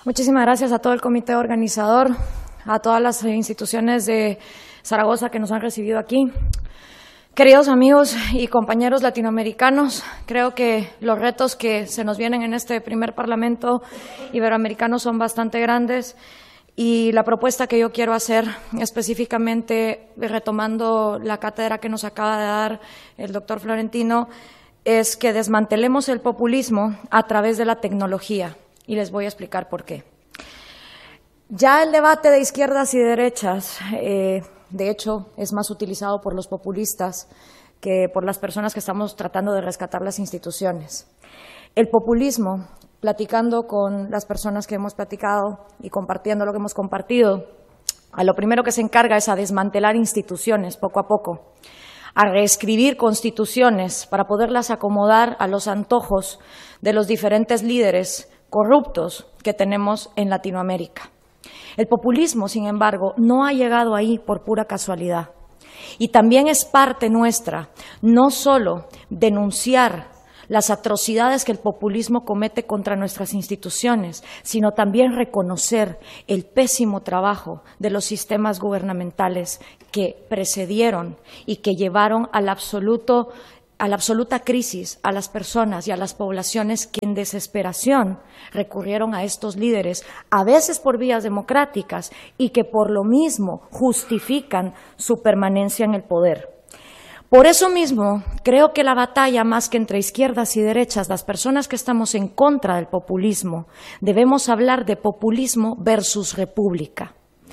Muchísimas gracias a todo el comité organizador, a todas las instituciones de Zaragoza que nos han recibido aquí. Queridos amigos y compañeros latinoamericanos, creo que los retos que se nos vienen en este primer Parlamento Iberoamericano son bastante grandes y la propuesta que yo quiero hacer, específicamente retomando la cátedra que nos acaba de dar el doctor Florentino, es que desmantelemos el populismo a través de la tecnología. Y les voy a explicar por qué. Ya el debate de izquierdas y derechas, de hecho, es más utilizado por los populistas que por las personas que estamos tratando de rescatar las instituciones. El populismo, platicando con las personas que hemos platicado y compartiendo lo que hemos compartido, a lo primero que se encarga es a desmantelar instituciones poco a poco, a reescribir constituciones para poderlas acomodar a los antojos de los diferentes líderes corruptos que tenemos en Latinoamérica. El populismo, sin embargo, no ha llegado ahí por pura casualidad. Y también es parte nuestra, no solo denunciar las atrocidades que el populismo comete contra nuestras instituciones, sino también reconocer el pésimo trabajo de los sistemas gubernamentales que precedieron y que llevaron a la absoluta crisis a las personas y a las poblaciones que en desesperación recurrieron a estos líderes, a veces por vías democráticas, y que por lo mismo justifican su permanencia en el poder. Por eso mismo, creo que la batalla, más que entre izquierdas y derechas, las personas que estamos en contra del populismo, debemos hablar de populismo versus república,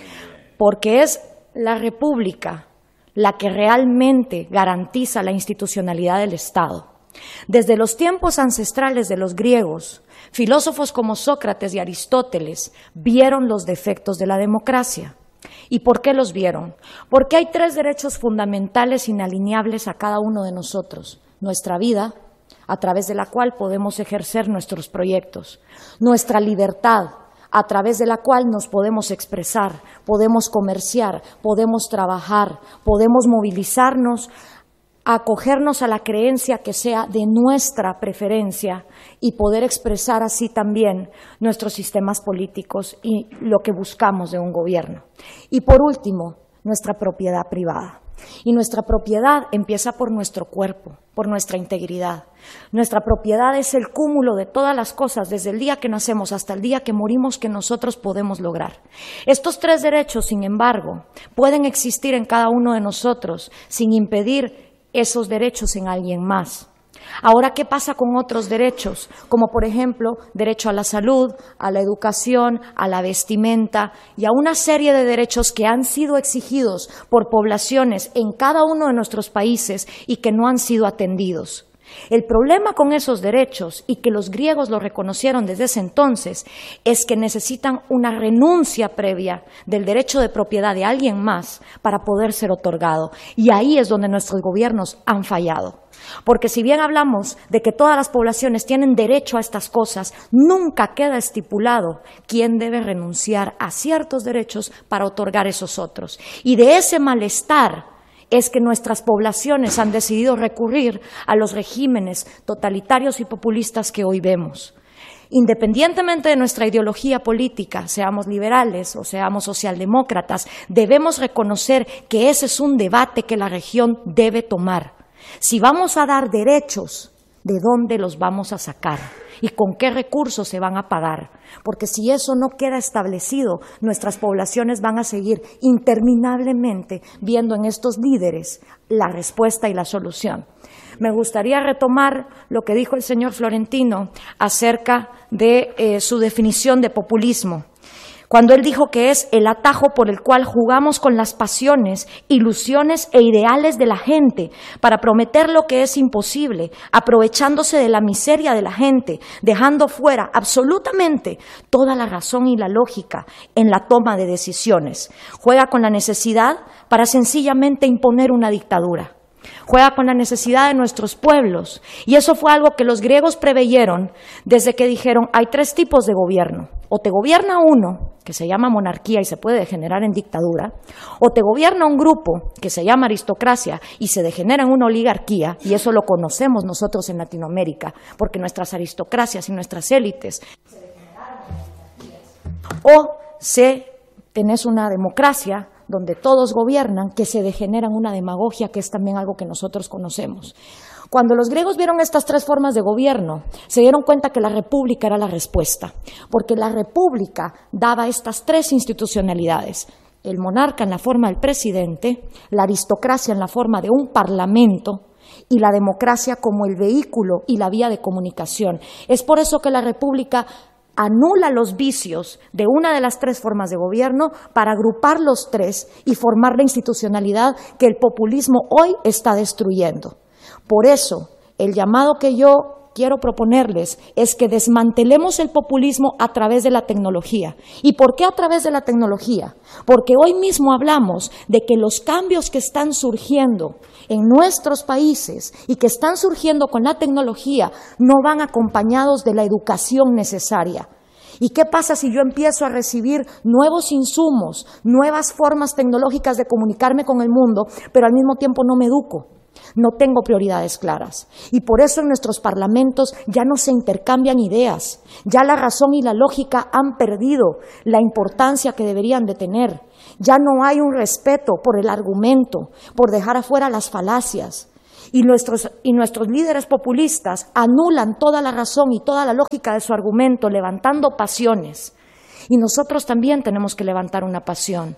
porque es la república la que realmente garantiza la institucionalidad del Estado. Desde los tiempos ancestrales de los griegos, filósofos como Sócrates y Aristóteles vieron los defectos de la democracia. ¿Y por qué los vieron? Porque hay 3 derechos fundamentales inalineables a cada uno de nosotros: nuestra vida, a través de la cual podemos ejercer nuestros proyectos; nuestra libertad, a través de la cual nos podemos expresar, podemos comerciar, podemos trabajar, podemos movilizarnos, acogernos a la creencia que sea de nuestra preferencia y poder expresar así también nuestros sistemas políticos y lo que buscamos de un gobierno. Y por último, nuestra propiedad privada. Y nuestra propiedad empieza por nuestro cuerpo, por nuestra integridad. Nuestra propiedad es el cúmulo de todas las cosas, desde el día que nacemos hasta el día que morimos, que nosotros podemos lograr. Estos 3 derechos, sin embargo, pueden existir en cada uno de nosotros sin impedir esos derechos en alguien más. Ahora, ¿qué pasa con otros derechos? Como por ejemplo, derecho a la salud, a la educación, a la vestimenta y a una serie de derechos que han sido exigidos por poblaciones en cada uno de nuestros países y que no han sido atendidos. El problema con esos derechos, y que los griegos lo reconocieron desde ese entonces, es que necesitan una renuncia previa del derecho de propiedad de alguien más para poder ser otorgado. Y ahí es donde nuestros gobiernos han fallado. Porque si bien hablamos de que todas las poblaciones tienen derecho a estas cosas, nunca queda estipulado quién debe renunciar a ciertos derechos para otorgar esos otros. Y de ese malestar es que nuestras poblaciones han decidido recurrir a los regímenes totalitarios y populistas que hoy vemos. Independientemente de nuestra ideología política, seamos liberales o seamos socialdemócratas, debemos reconocer que ese es un debate que la región debe tomar. Si vamos a dar derechos, ¿de dónde los vamos a sacar? ¿Y con qué recursos se van a pagar? Porque si eso no queda establecido, nuestras poblaciones van a seguir interminablemente viendo en estos líderes la respuesta y la solución. Me gustaría retomar lo que dijo el señor Florentino acerca de su definición de populismo, cuando él dijo que es el atajo por el cual jugamos con las pasiones, ilusiones e ideales de la gente para prometer lo que es imposible, aprovechándose de la miseria de la gente, dejando fuera absolutamente toda la razón y la lógica en la toma de decisiones. Juega con la necesidad para sencillamente imponer una dictadura. Juega con la necesidad de nuestros pueblos, y eso fue algo que los griegos preveyeron desde que dijeron: hay 3 tipos de gobierno, o te gobierna uno, que se llama monarquía y se puede degenerar en dictadura, o te gobierna un grupo que se llama aristocracia y se degenera en una oligarquía, y eso lo conocemos nosotros en Latinoamérica, porque nuestras aristocracias y nuestras élites se degeneraron en monarquías. o tenés una democracia donde todos gobiernan, que se degenera en una demagogia, que es también algo que nosotros conocemos. Cuando los griegos vieron estas tres formas de gobierno, se dieron cuenta que la república era la respuesta, porque la república daba estas tres institucionalidades: el monarca en la forma del presidente, la aristocracia en la forma de un parlamento y la democracia como el vehículo y la vía de comunicación. Es por eso que la república anula los vicios de una de las tres formas de gobierno para agrupar los tres y formar la institucionalidad que el populismo hoy está destruyendo. Por eso, el llamado que yo quiero proponerles es que desmantelemos el populismo a través de la tecnología. ¿Y por qué a través de la tecnología? Porque hoy mismo hablamos de que los cambios que están surgiendo en nuestros países y que están surgiendo con la tecnología no van acompañados de la educación necesaria. ¿Y qué pasa si yo empiezo a recibir nuevos insumos, nuevas formas tecnológicas de comunicarme con el mundo, pero al mismo tiempo no me educo? No tengo prioridades claras. Y por eso en nuestros parlamentos ya no se intercambian ideas. Ya la razón y la lógica han perdido la importancia que deberían de tener. Ya no hay un respeto por el argumento, por dejar afuera las falacias. Y nuestros líderes populistas anulan toda la razón y toda la lógica de su argumento, levantando pasiones. Y nosotros también tenemos que levantar una pasión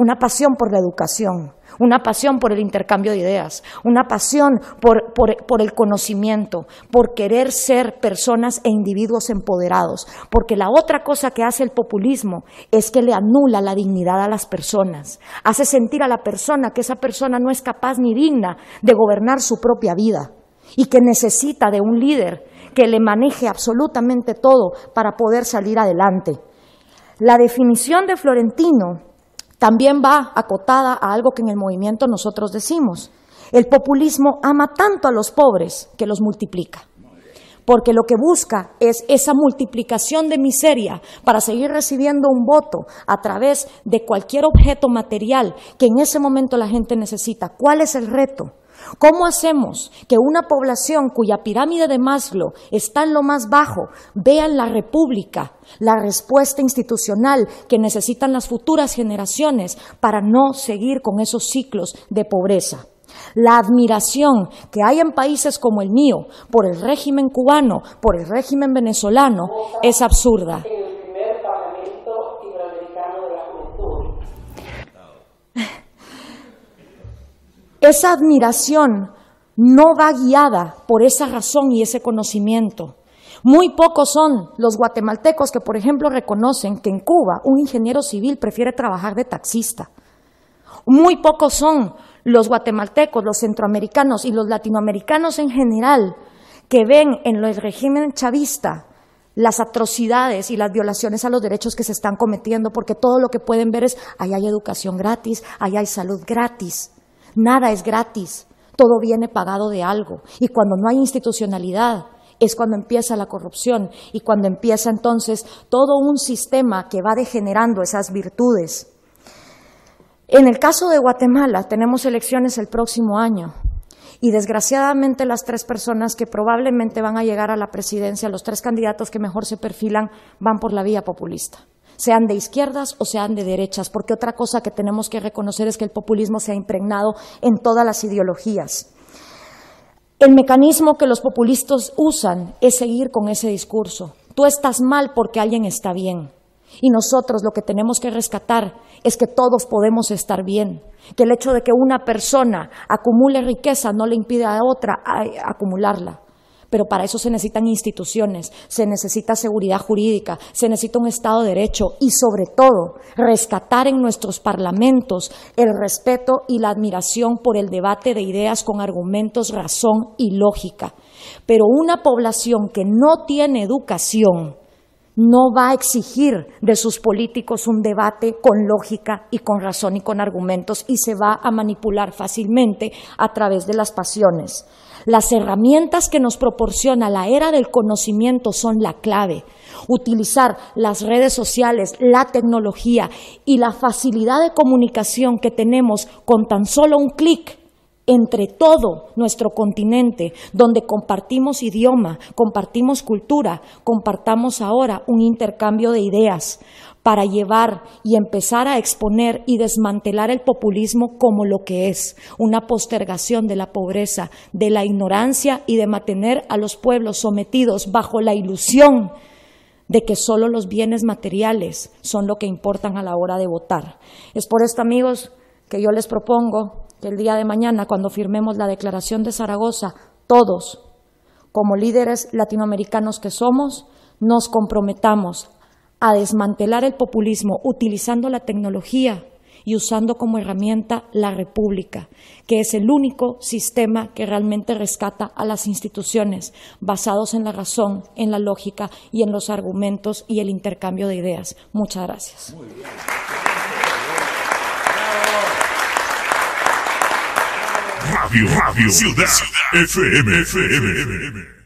por la educación, una pasión por el intercambio de ideas, una pasión por el conocimiento, por querer ser personas e individuos empoderados, porque la otra cosa que hace el populismo es que le anula la dignidad a las personas, hace sentir a la persona que esa persona no es capaz ni digna de gobernar su propia vida y que necesita de un líder que le maneje absolutamente todo para poder salir adelante. La definición de Florentino también va acotada a algo que en el movimiento nosotros decimos: el populismo ama tanto a los pobres que los multiplica, porque lo que busca es esa multiplicación de miseria para seguir recibiendo un voto a través de cualquier objeto material que en ese momento la gente necesita. ¿Cuál es el reto? ¿Cómo hacemos que una población cuya pirámide de Maslow está en lo más bajo vea en la república la respuesta institucional que necesitan las futuras generaciones para no seguir con esos ciclos de pobreza? La admiración que hay en países como el mío por el régimen cubano, por el régimen venezolano, es absurda. El primer Parlamento Iberoamericano de la Juventud. Esa admiración no va guiada por esa razón y ese conocimiento. Muy pocos son los guatemaltecos que, por ejemplo, reconocen que en Cuba un ingeniero civil prefiere trabajar de taxista. Muy pocos son los guatemaltecos, los centroamericanos y los latinoamericanos en general que ven en el régimen chavista las atrocidades y las violaciones a los derechos que se están cometiendo, porque todo lo que pueden ver es: ahí hay educación gratis, ahí hay salud gratis. Nada es gratis, todo viene pagado de algo. Y cuando no hay institucionalidad es cuando empieza la corrupción y cuando empieza entonces todo un sistema que va degenerando esas virtudes. En el caso de Guatemala tenemos elecciones el próximo año y desgraciadamente las tres personas que probablemente van a llegar a la presidencia, los tres candidatos que mejor se perfilan, van por la vía populista, sean de izquierdas o sean de derechas, porque otra cosa que tenemos que reconocer es que el populismo se ha impregnado en todas las ideologías. El mecanismo que los populistas usan es seguir con ese discurso: tú estás mal porque alguien está bien. Y nosotros lo que tenemos que rescatar es que todos podemos estar bien, que el hecho de que una persona acumule riqueza no le impide a otra acumularla. Pero para eso se necesitan instituciones, se necesita seguridad jurídica, se necesita un Estado de Derecho y, sobre todo, rescatar en nuestros parlamentos el respeto y la admiración por el debate de ideas con argumentos, razón y lógica. Pero una población que no tiene educación no va a exigir de sus políticos un debate con lógica y con razón y con argumentos, y se va a manipular fácilmente a través de las pasiones. Las herramientas que nos proporciona la era del conocimiento son la clave. Utilizar las redes sociales, la tecnología y la facilidad de comunicación que tenemos con tan solo un clic entre todo nuestro continente, donde compartimos idioma, compartimos cultura, compartamos ahora un intercambio de ideas para llevar y empezar a exponer y desmantelar el populismo como lo que es, una postergación de la pobreza, de la ignorancia y de mantener a los pueblos sometidos bajo la ilusión de que solo los bienes materiales son lo que importan a la hora de votar. Es por esto, amigos, que yo les propongo que el día de mañana, cuando firmemos la Declaración de Zaragoza, todos, como líderes latinoamericanos que somos, nos comprometamos a desmantelar el populismo utilizando la tecnología y usando como herramienta la República, que es el único sistema que realmente rescata a las instituciones, basados en la razón, en la lógica y en los argumentos y el intercambio de ideas. Muchas gracias. Muy bien. Radio Ciudad FM.